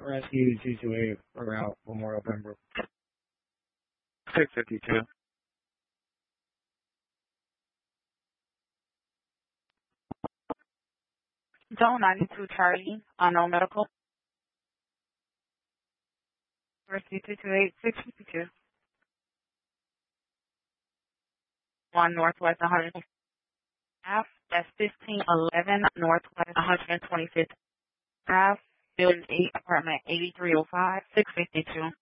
Rescue 228 route Memorial Pembroke. 652. Zone 92 Charlie, unknown medical. Rescue 228, 652. 1 Northwest 100. Ave. That's 1511 Northwest 125th Ave. Building 8, apartment 8305, 652.